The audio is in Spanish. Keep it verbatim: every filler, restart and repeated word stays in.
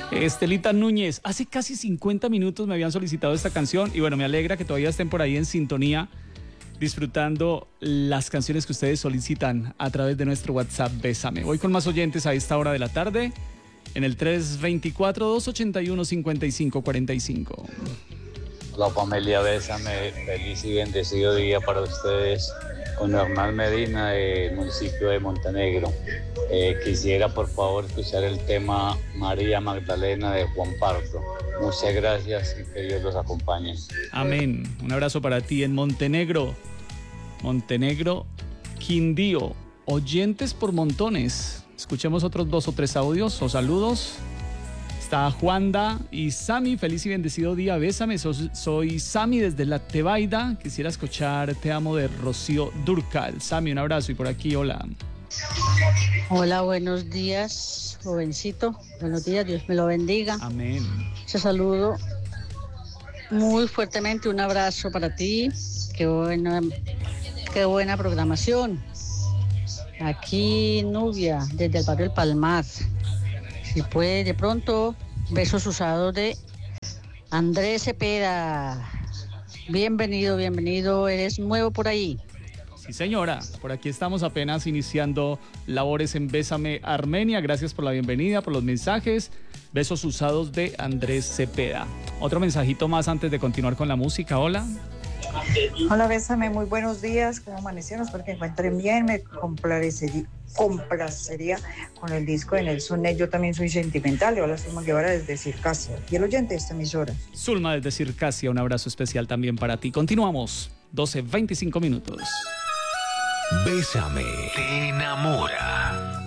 Estelita Núñez, hace casi cincuenta minutos me habían solicitado esta canción y bueno, me alegra que todavía estén por ahí en sintonía disfrutando las canciones que ustedes solicitan a través de nuestro WhatsApp Bésame. Voy con más oyentes a esta hora de la tarde en el tres dos cuatro, dos ocho uno, cinco cinco cuatro cinco. La familia Bésame, feliz y bendecido día para ustedes. Con Hernán Medina, del municipio de Montenegro. Eh, quisiera por favor escuchar el tema María Magdalena de Juan Pardo. Muchas gracias y que Dios los acompañe. Amén. Un abrazo para ti en Montenegro. Montenegro, Quindío. Oyentes por montones. Escuchemos otros dos o tres audios o saludos. Está Juanda y Sami, feliz y bendecido día, bésame, soy, soy Sami desde la Tebaida, quisiera escuchar Te amo de Rocío Durcal. Sami, un abrazo y por aquí, hola. Hola, buenos días, jovencito, buenos días, Dios me lo bendiga. Amén. Te saludo muy fuertemente, un abrazo para ti, qué buena, qué buena programación. Aquí Nubia, desde el barrio El Palmar. Si puede, de pronto, besos usados de Andrés Cepeda. Bienvenido, bienvenido, eres nuevo por ahí. Sí, señora, por aquí estamos apenas iniciando labores en Bésame Armenia. Gracias por la bienvenida, por los mensajes. Besos usados de Andrés Cepeda. Otro mensajito más antes de continuar con la música. Hola. Hola, Bésame, muy buenos días. ¿Cómo amanecieron? Espero que encuentren bien. Me complacería, complacería con el disco de Nelson Ned. Yo también soy sentimental. Y hola, Zulma Guevara desde Circasia. Y el oyente de esta emisora. Zulma desde Circasia, un abrazo especial también para ti. Continuamos, doce veinticinco minutos. Bésame, te enamora.